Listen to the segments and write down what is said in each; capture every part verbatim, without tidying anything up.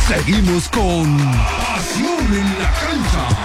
Seguimos con Pasión en la Cancha.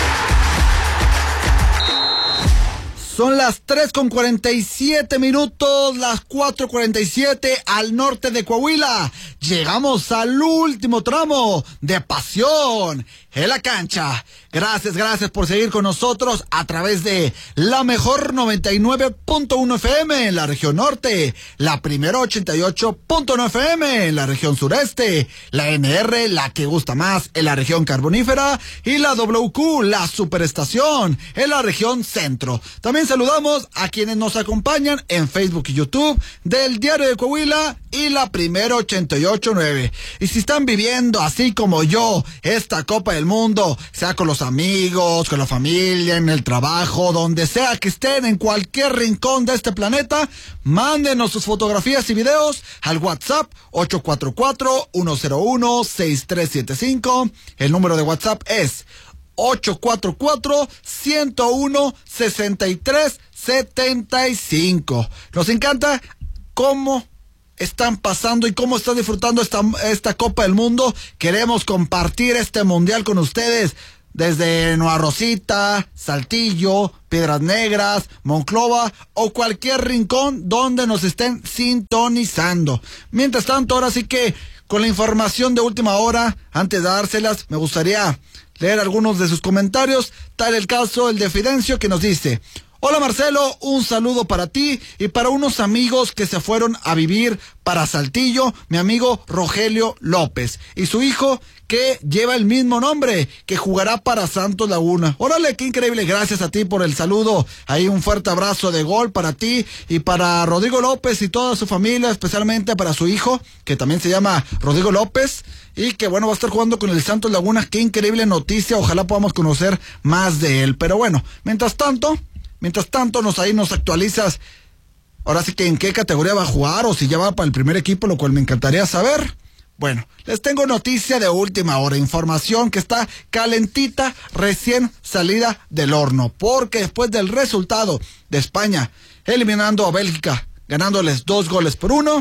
Son las tres con cuarenta y siete minutos, las cuatro cuarenta y siete al norte de Coahuila. Llegamos al último tramo de Pasión en la Cancha. Gracias, gracias por seguir con nosotros a través de la mejor noventa y nueve punto uno F M en la región norte, la primera ochenta y ocho punto uno F M en la región sureste, la N R, la que gusta más, en la región carbonífera, y la W Q, la superestación, en la región centro. También saludamos a quienes nos acompañan en Facebook y YouTube del Diario de Coahuila y la primera ochenta y ocho punto nueve. Y si están viviendo así como yo esta Copa del Mundo, sea con los amigos, con la familia, en el trabajo, donde sea que estén, en cualquier rincón de este planeta, mándenos sus fotografías y videos al WhatsApp ocho cuatro cuatro, uno cero uno, seis tres siete cinco. El número de WhatsApp es ocho cuatro cuatro, uno cero uno, seis tres siete cinco. Nos encanta cómo están pasando y cómo están disfrutando esta, esta Copa del Mundo. Queremos compartir este mundial con ustedes desde Nueva Rosita, Saltillo, Piedras Negras, Monclova o cualquier rincón donde nos estén sintonizando. Mientras tanto, ahora sí que con la información de última hora, antes de dárselas, me gustaría leer algunos de sus comentarios, tal el caso el de Fidencio, que nos dice: hola Marcelo, un saludo para ti y para unos amigos que se fueron a vivir para Saltillo, mi amigo Rogelio López y su hijo que lleva el mismo nombre, que jugará para Santos Laguna. Órale, qué increíble, gracias a ti por el saludo. Ahí un fuerte abrazo de gol para ti y para Rodrigo López y toda su familia, especialmente para su hijo, que también se llama Rodrigo López, y que bueno, va a estar jugando con el Santos Laguna. Qué increíble noticia, ojalá podamos conocer más de él. Pero bueno, mientras tanto... Mientras tanto, nos ahí nos actualizas, ahora sí que en qué categoría va a jugar o si ya va para el primer equipo, lo cual me encantaría saber. Bueno, les tengo noticia de última hora, información que está calentita, recién salida del horno, porque después del resultado de España eliminando a Bélgica, ganándoles dos goles por uno,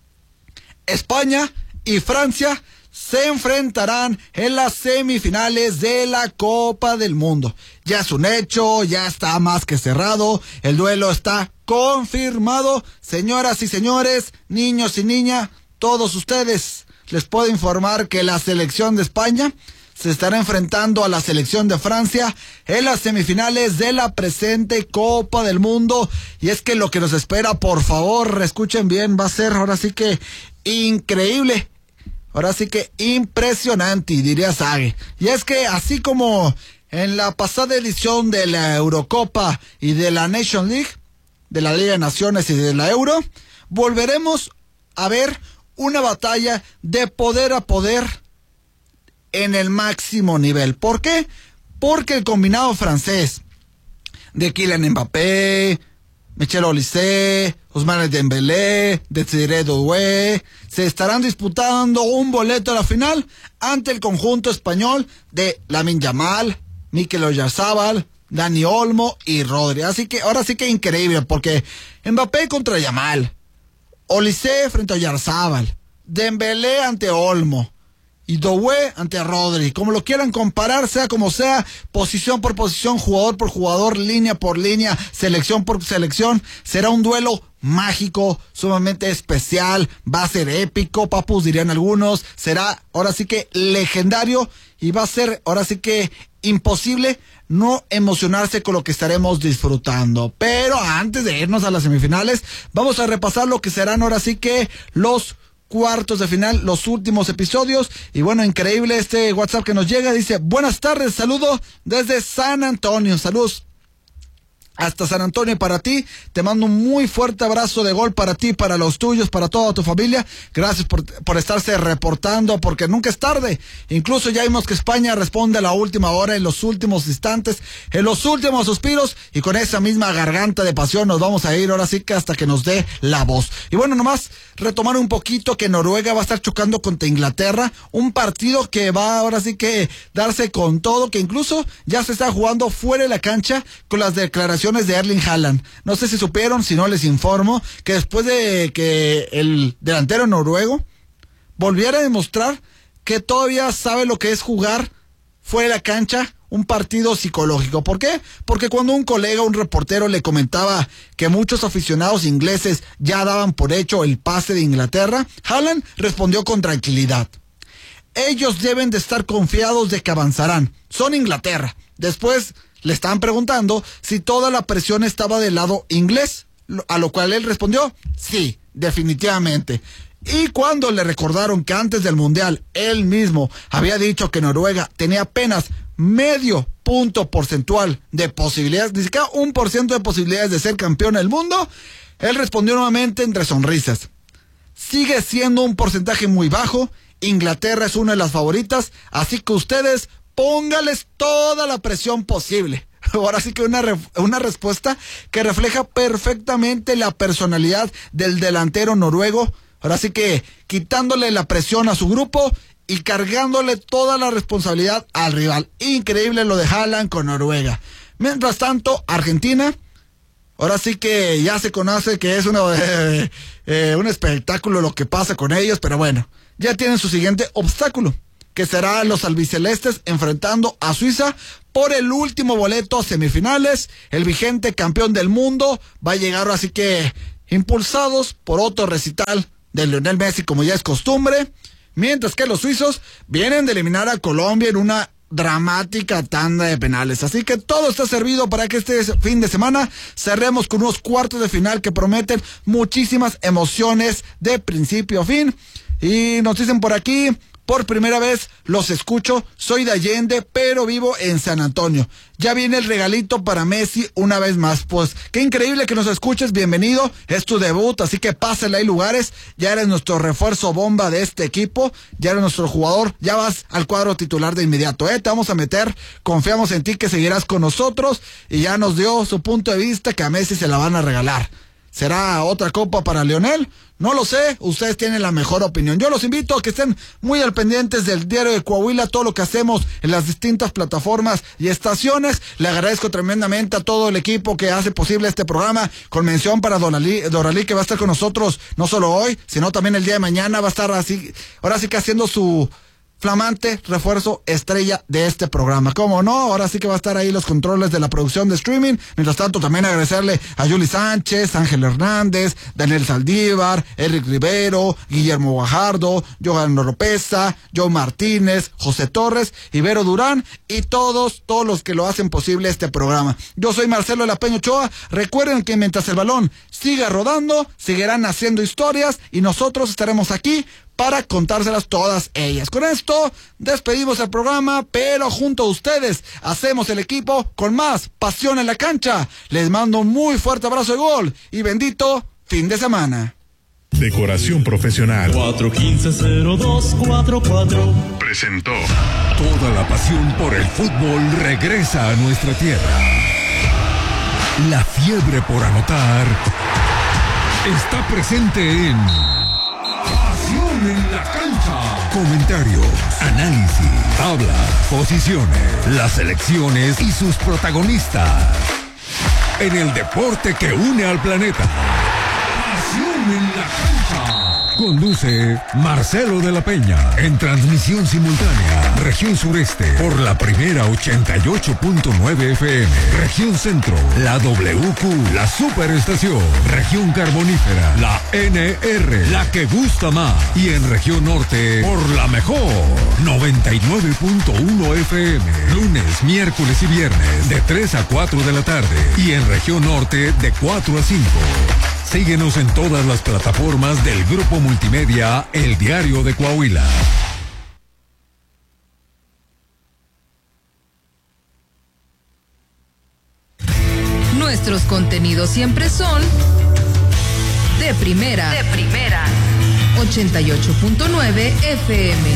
España y Francia se enfrentarán en las semifinales de la Copa del Mundo. Ya es un hecho, ya está más que cerrado, el duelo está confirmado. Señoras y señores, niños y niñas, todos ustedes, les puedo informar que la selección de España se estará enfrentando a la selección de Francia en las semifinales de la presente Copa del Mundo. Y es que lo que nos espera, por favor, escuchen bien, va a ser ahora sí que increíble. Ahora sí que impresionante, diría Sage. Y es que así como en la pasada edición de la Eurocopa y de la Nation League, de la Liga de Naciones y de la Euro, volveremos a ver una batalla de poder a poder en el máximo nivel. ¿Por qué? Porque el combinado francés de Kylian Mbappé, Michel Olise, Ousmane Dembélé, Desiré Doué, se estarán disputando un boleto a la final ante el conjunto español de Lamine Yamal, Mikel Oyarzabal, Dani Olmo y Rodri. Así que ahora sí que increíble, porque Mbappé contra Yamal, Olise frente a Oyarzabal, Dembélé ante Olmo y Doué ante Rodri. Como lo quieran comparar, sea como sea, posición por posición, jugador por jugador, línea por línea, selección por selección, será un duelo mágico, sumamente especial, va a ser épico, papus dirían algunos, será ahora sí que legendario y va a ser ahora sí que imposible no emocionarse con lo que estaremos disfrutando. Pero antes de irnos a las semifinales, vamos a repasar lo que serán ahora sí que los cuartos de final, los últimos episodios. Y bueno, increíble este WhatsApp que nos llega, dice: buenas tardes, saludo desde San Antonio, saludos hasta San Antonio para ti, te mando un muy fuerte abrazo de gol para ti, para los tuyos, para toda tu familia. Gracias por, por estarse reportando, porque nunca es tarde. Incluso ya vimos que España responde a la última hora, en los últimos instantes, en los últimos suspiros, y con esa misma garganta de pasión nos vamos a ir ahora sí que hasta que nos dé la voz. Y bueno, nomás retomar un poquito que Noruega va a estar chocando contra Inglaterra, un partido que va ahora sí que darse con todo, que incluso ya se está jugando fuera de la cancha con las declaraciones de Erling Haaland. No sé si supieron, si no les informo, que después de que el delantero noruego volviera a demostrar que todavía sabe lo que es jugar fuera de la cancha un partido psicológico. ¿Por qué? Porque cuando un colega, un reportero le comentaba que muchos aficionados ingleses ya daban por hecho el pase de Inglaterra, Haaland respondió con tranquilidad: ellos deben de estar confiados de que avanzarán, son Inglaterra. Después le estaban preguntando si toda la presión estaba del lado inglés, a lo cual él respondió: sí, definitivamente. Y cuando le recordaron que antes del Mundial él mismo había dicho que Noruega tenía apenas medio punto porcentual de posibilidades, ni siquiera un por ciento de posibilidades de ser campeón del mundo, él respondió nuevamente entre sonrisas: sigue siendo un porcentaje muy bajo, Inglaterra es una de las favoritas, así que ustedes póngales toda la presión posible. Ahora sí que una, re- una respuesta que refleja perfectamente la personalidad del delantero noruego. Ahora sí que quitándole la presión a su grupo y cargándole toda la responsabilidad al rival. Increíble lo de Haaland con Noruega. Mientras tanto, Argentina, ahora sí que ya se conoce que es una, eh, eh, un espectáculo lo que pasa con ellos, pero bueno, ya tienen su siguiente obstáculo, que será los albicelestes enfrentando a Suiza por el último boleto a semifinales. El vigente campeón del mundo va a llegar, así que impulsados por otro recital de Lionel Messi, como ya es costumbre, mientras que los suizos vienen de eliminar a Colombia en una dramática tanda de penales. Así que todo está servido para que este fin de semana cerremos con unos cuartos de final que prometen muchísimas emociones de principio a fin. Y nos dicen por aquí: por primera vez los escucho, soy de Allende, pero vivo en San Antonio. Ya viene el regalito para Messi una vez más. Pues qué increíble que nos escuches, bienvenido, es tu debut, así que pásale, hay lugares. Ya eres nuestro refuerzo bomba de este equipo, ya eres nuestro jugador, ya vas al cuadro titular de inmediato, ¿eh? Te vamos a meter, confiamos en ti que seguirás con nosotros, y ya nos dio su punto de vista que a Messi se la van a regalar. ¿Será otra copa para Lionel? No lo sé, ustedes tienen la mejor opinión. Yo los invito a que estén muy al pendientes del Diario de Coahuila, todo lo que hacemos en las distintas plataformas y estaciones. Le agradezco tremendamente a todo el equipo que hace posible este programa, con mención para Doralí, Doralí, que va a estar con nosotros no solo hoy, sino también el día de mañana. Va a estar así, ahora sí que haciendo su flamante refuerzo estrella de este programa. ¿Cómo no? Ahora sí que va a estar ahí los controles de la producción de streaming. Mientras tanto, también agradecerle a Yuli Sánchez, Ángel Hernández, Daniel Saldívar, Eric Rivero, Guillermo Guajardo, Johan Oropesa, Joe Martínez, José Torres, Ibero Durán y todos, todos los que lo hacen posible este programa. Yo soy Marcelo La Peña Ochoa. Recuerden que mientras el balón siga rodando, seguirán haciendo historias y nosotros estaremos aquí para contárselas todas ellas. Con esto despedimos el programa, pero junto a ustedes hacemos el equipo con más pasión en la cancha. Les mando un muy fuerte abrazo de gol y bendito fin de semana. Decoración profesional. cuatro uno cinco cero dos cuatro cuatro Presentó. Toda la pasión por el fútbol regresa a nuestra tierra. La fiebre por anotar está presente en Pasión en la Cancha. Comentarios, análisis, tablas, posiciones, las selecciones y sus protagonistas. En el deporte que une al planeta. Pasión en la Cancha. Conduce Marcelo de la Peña. En transmisión simultánea, región sureste, por la primera ochenta y ocho punto nueve F M. Región centro, la W Q, la superestación. Región carbonífera, la N R, la que gusta más. Y en región norte, por la mejor, noventa y nueve punto uno F M. Lunes, miércoles y viernes, de tres a cuatro de la tarde. Y en región norte, de cuatro a cinco. Síguenos en todas las plataformas del Grupo Multimedia El Diario de Coahuila. Nuestros contenidos siempre son de primera. De primera. ochenta y ocho punto nueve F M.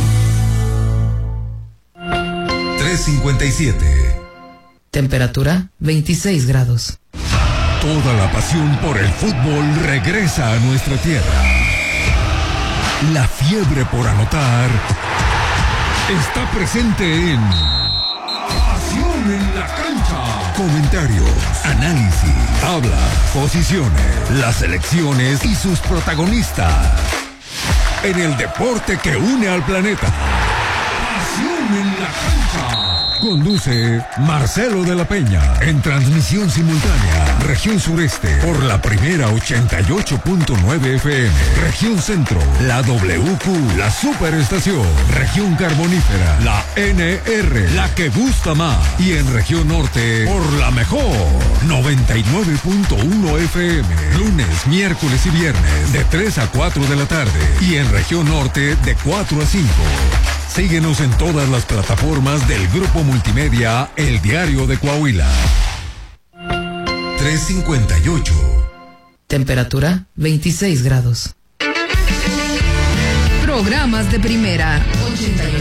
tres cincuenta y siete. Temperatura veintiséis grados. Toda la pasión por el fútbol regresa a nuestra tierra. La fiebre por anotar está presente en Pasión en la Cancha. Comentarios, análisis, tablas, posiciones, las selecciones y sus protagonistas. En el deporte que une al planeta. Pasión en la cancha. Conduce Marcelo de la Peña. En transmisión simultánea, región sureste, por la primera ochenta y ocho punto nueve F M. Región centro, la W Q, la superestación. Región carbonífera, la N R, la que gusta más. Y en región norte, por la mejor, noventa y nueve punto uno F M. Lunes, miércoles y viernes, de tres a cuatro de la tarde. Y en región norte, de cuatro a cinco. Síguenos en todas las plataformas del Grupo Multimedia El Diario de Coahuila. tres cincuenta y ocho. Temperatura veintiséis grados. Programas de primera ochenta y ocho.